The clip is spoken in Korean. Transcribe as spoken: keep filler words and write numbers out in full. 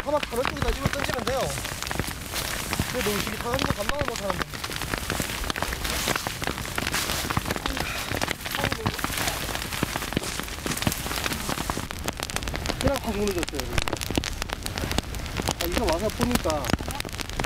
하마 가는 쪽에다 입을 던지면 돼요. 근데 너무 시기 타가지고 감당을 못하는데. 그냥 확 무너졌어요. 아, 이거 와서 보니까